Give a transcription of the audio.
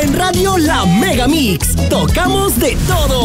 en radio La Mega Mix. Tocamos de todo.